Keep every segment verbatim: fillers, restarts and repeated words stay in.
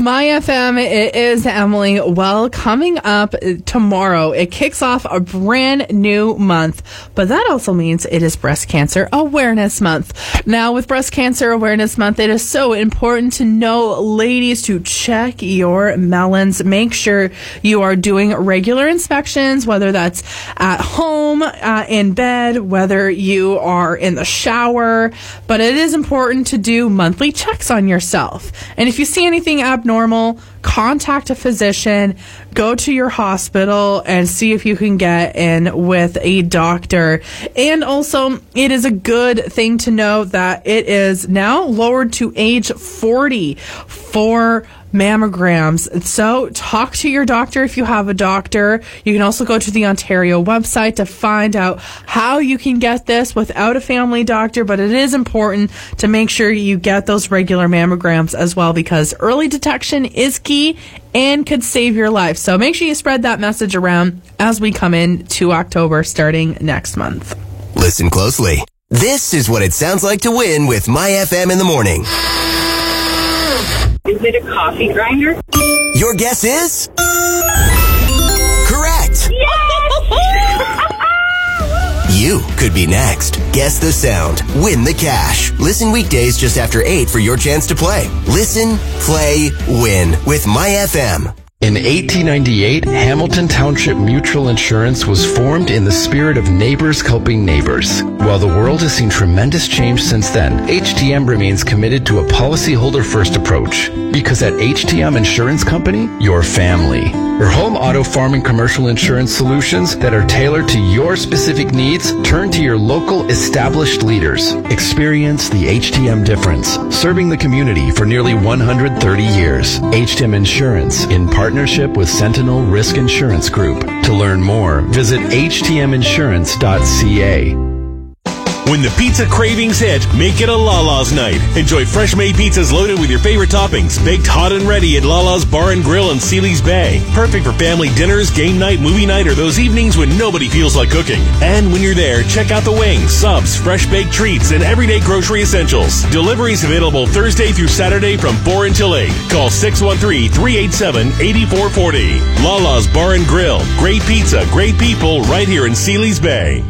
My F M, it is Emily. Well, coming up tomorrow, it kicks off a brand new month, but that also means it is Breast Cancer Awareness Month. Now, with Breast Cancer Awareness Month, it is so important to know, ladies, to check your melons. Make sure you are doing regular inspections, whether that's at home, uh, in bed, whether you are in the shower, but it is important to do monthly checks on yourself. And if you see anything abnormal, contact a physician, go to your hospital and see if you can get in with a doctor. And also, it is a good thing to know that it is now lowered to age forty for mammograms. So talk to your doctor if you have a doctor. You can also go to the Ontario website to find out how you can get this without a family doctor, but it is important to make sure you get those regular mammograms as well, because early detection is key and could save your life. So make sure you spread that message around as we come in to October starting next month. Listen closely. This is what it sounds like to win with My F M in the morning. Is it a coffee grinder? Your guess is? Correct! Yes! You could be next. Guess the sound. Win the cash. Listen weekdays just after eight for your chance to play. Listen, play, win with My F M. In eighteen ninety-eight, Hamilton Township Mutual Insurance was formed in the spirit of neighbors helping neighbors. While the world has seen tremendous change since then, H T M remains committed to a policyholder-first approach. Because at H T M Insurance Company, your family. For home, auto, farm, and commercial insurance solutions that are tailored to your specific needs, turn to your local established leaders. Experience the H T M difference, serving the community for nearly one hundred thirty years. H T M Insurance, in partnership with Sentinel Risk Insurance Group. To learn more, visit h t m insurance dot c a. When the pizza cravings hit, make it a Lala's night. Enjoy fresh-made pizzas loaded with your favorite toppings, baked hot and ready at Lala's Bar and Grill in Sealy's Bay. Perfect for family dinners, game night, movie night, or those evenings when nobody feels like cooking. And when you're there, check out the wings, subs, fresh-baked treats, and everyday grocery essentials. Deliveries available Thursday through Saturday from four until eight. Call six one three, three eight seven, eight four four zero. Lala's Bar and Grill. Great pizza, great people, right here in Sealy's Bay.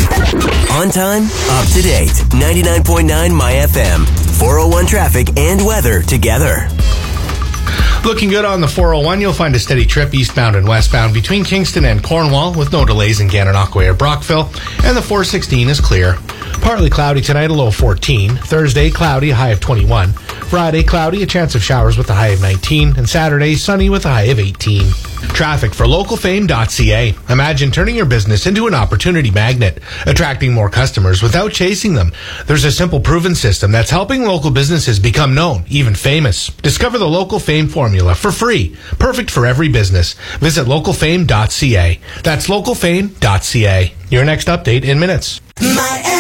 On time, up to date. ninety-nine point nine My F M. four oh one traffic and weather together. Looking good on the four oh one. You'll find a steady trip eastbound and westbound between Kingston and Cornwall with no delays in Gananoque or Brockville. And the four sixteen is clear. Partly cloudy tonight, a low of fourteen. Thursday, cloudy, a high of twenty-one. Friday, cloudy, a chance of showers with a high of nineteen. And Saturday, sunny with a high of eighteen. Traffic for local fame dot c a. Imagine turning your business into an opportunity magnet, attracting more customers without chasing them. There's a simple, proven system that's helping local businesses become known, even famous. Discover the Local Fame formula for free, perfect for every business. Visit local fame dot c a. That's local fame dot c a. Your next update in minutes.